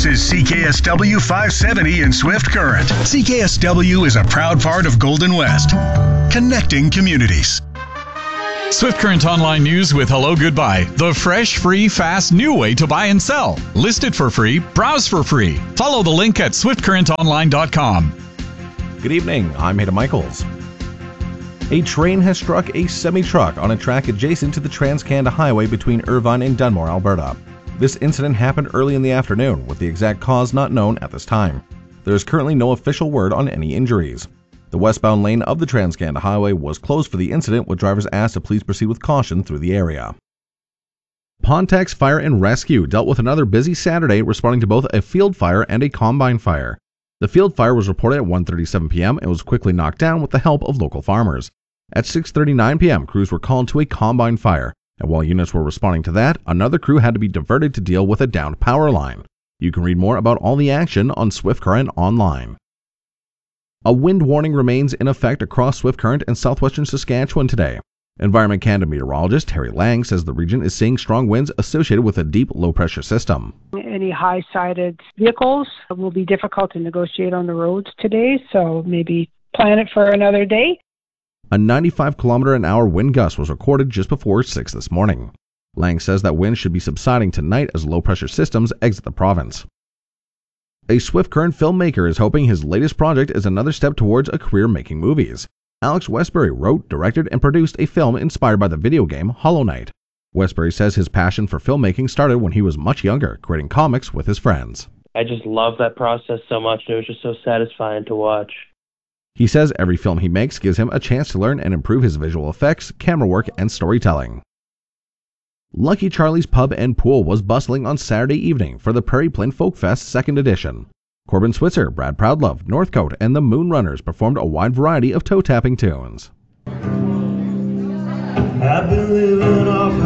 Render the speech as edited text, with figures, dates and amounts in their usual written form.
This is CKSW 570 in Swift Current. CKSW is a proud part of Golden West, connecting communities. Swift Current Online News with Hello Goodbye, the fresh, free, fast, new way to buy and sell. List it for free, browse for free. Follow the link at swiftcurrentonline.com. Good evening, I'm Hayden Michaels. A train has struck a semi-truck on a track adjacent to the Trans-Canada Highway between Irvine and Dunmore, Alberta. This incident happened early in the afternoon, with the exact cause not known at this time. There is currently no official word on any injuries. The westbound lane of the Trans-Canada Highway was closed for the incident, with drivers asked to please proceed with caution through the area. Pontax Fire and Rescue dealt with another busy Saturday, responding to both a field fire and a combine fire. The field fire was reported at 1:37 p.m. and was quickly knocked down with the help of local farmers. At 6:39 p.m., crews were called to a combine fire, and while units were responding to that, another crew had to be diverted to deal with a downed power line. You can read more about all the action on Swift Current online. A wind warning remains in effect across Swift Current and southwestern Saskatchewan today. Environment Canada meteorologist Terry Lang says the region is seeing strong winds associated with a deep low-pressure system. Any high-sided vehicles will be difficult to negotiate on the roads today, so maybe plan it for another day. A 95-kilometer-an-hour wind gust was recorded just before 6 this morning. Lang says that winds should be subsiding tonight as low-pressure systems exit the province. A Swift Current filmmaker is hoping his latest project is another step towards a career making movies. Alex Westbury wrote, directed, and produced a film inspired by the video game Hollow Knight. Westbury says his passion for filmmaking started when he was much younger, creating comics with his friends. I just love that process so much, and it was just so satisfying to watch. He says every film he makes gives him a chance to learn and improve his visual effects, camera work, and storytelling. Lucky Charlie's Pub and Pool was bustling on Saturday evening for the Prairie Plain Folk Fest 2nd edition. Corbin Switzer, Brad Proudlove, Northcote, and the Moonrunners performed a wide variety of toe-tapping tunes. I've been living off